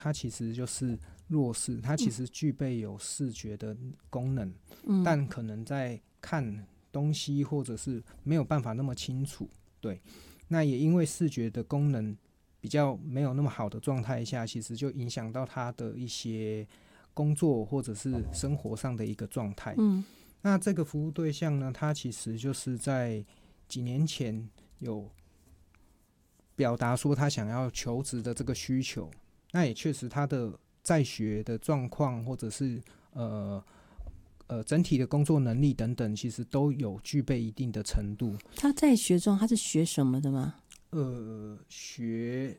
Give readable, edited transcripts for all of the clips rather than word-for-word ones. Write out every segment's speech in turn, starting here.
它其实就是弱视，它其实具备有视觉的功能，但可能在看东西或者是没有办法那么清楚。对，那也因为视觉的功能比较没有那么好的状态下，其实就影响到他的一些工作或者是生活上的一个状态。那这个服务对象呢，他其实就是在几年前有表达说他想要求职的这个需求，那也确实他的在学的状况或者是整体的工作能力等等，其实都有具备一定的程度。 他在学中他是学什么的吗？ 学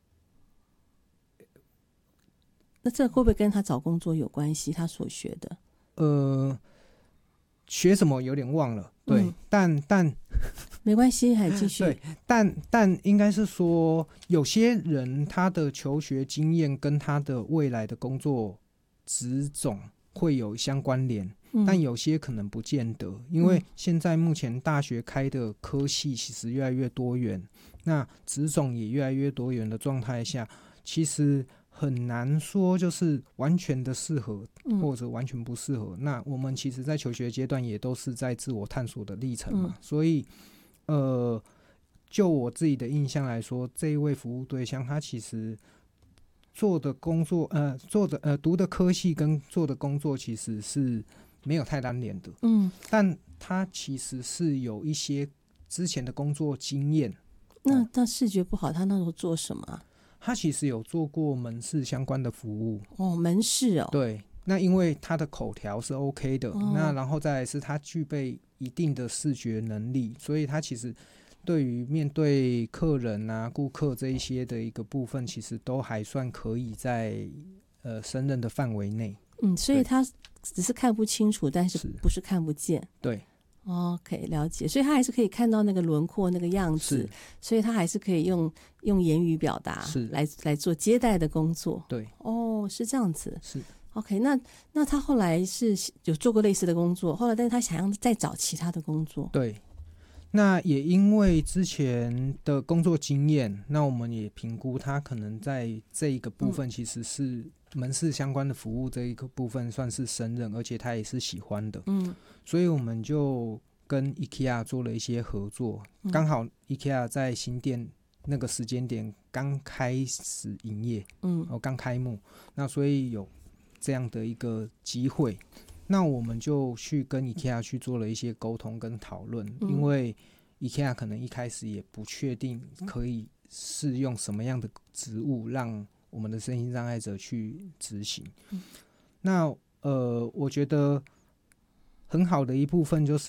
那这会不会跟他找工作有关系？他所学的学什么有点忘了，对，但没关系，还继续。 对，但应该是说，有些人他的求学经验跟他的未来的工作职种会有相关联，但有些可能不见得，因为现在目前大学开的科系其实越来越多元，那职种也越来越多元的状态下，其实很难说就是完全的适合或者完全不适合。那我们其实在求学阶段也都是在自我探索的历程嘛，所以就我自己的印象来说，这一位服务对象他其实做的工作读的科系跟做的工作其实是没有太单联的，但他其实是有一些之前的工作经验。 那视觉不好，他那时候做什么啊？ 他其实有做过门市相关的服务。 门市哦。 对，那因为他的口条是 OK 的，那然后再来是他具备一定的视觉能力，所以他其实对于面对客人啊、顾客这一些的一个部分，其实都还算可以在胜任的范围内。 所以他只是看不清楚，但是不是看不见。 对。 OK， 了解。所以他还是可以看到那个轮廓那个样子，所以他还是可以用言语表达来做接待的工作。 对， 是这样子。 是 OK， 那他后来是有做过类似的工作，后来但是他想要再找其他的工作。 对，那也因为之前的工作经验，那我们也评估他可能在这一个部分其实是门市相关的服务这一个部分算是胜任，而且他也是喜欢的。所以我们就跟 IKEA 做了一些合作，刚好 IKEA 在新店那个时间点刚开始营业，刚开幕，那所以有这样的一个机会，那我们就去跟 IKEA 去做了一些沟通跟讨论，因为 IKEA 可能一开始也不确定可以适用什么样的职务让我们的身心障碍者去执行。那我觉得很好的一部分就是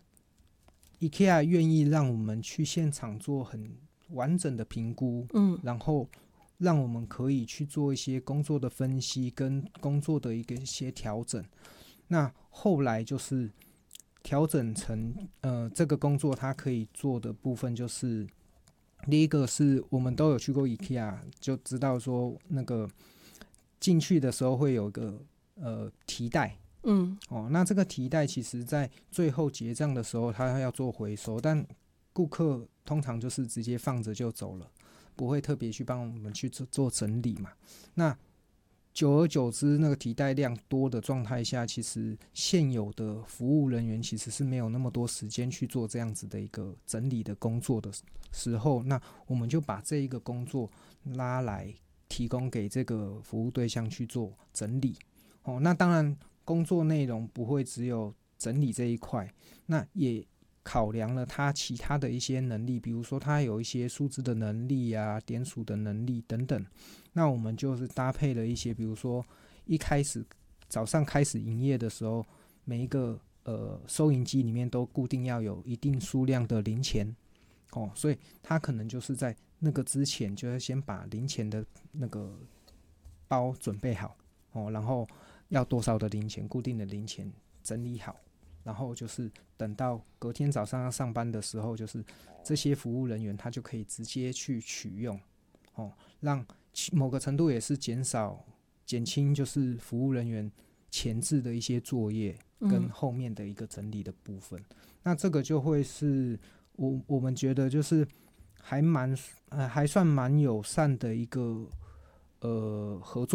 IKEA 愿意让我们去现场做很完整的评估，然后让我们可以去做一些工作的分析跟工作的一些调整。那后来就是调整成这个工作它可以做的部分，就是第一个是我们都有去过 IKEA 就知道说那个进去的时候会有一个提袋，那这个提袋其实在最后结账的时候它要做回收，但顾客通常就是直接放着就走了，不会特别去帮我们去做整理嘛。那久而久之，那个提袋量多的状态下，其实现有的服务人员其实是没有那么多时间去做这样子的一个整理的工作的时候，那我们就把这一个工作拉来提供给这个服务对象去做整理。那当然工作内容不会只有整理这一块，那也考量了他其他的一些能力，比如说他有一些数字的能力啊、点数的能力等等。那我们就是搭配了一些，比如说一开始早上开始营业的时候，每一个收银机里面都固定要有一定数量的零钱，所以他可能就是在那个之前就要先把零钱的那个包准备好，然后要多少的零钱，固定的零钱整理好，然后就是等到隔天早上要上班的时候，就是这些服务人员他就可以直接去取用，让某个程度也是减轻就是服务人员前置的一些作业跟后面的一个整理的部分。那这个就会是我们觉得就是还算蛮友善的一个合作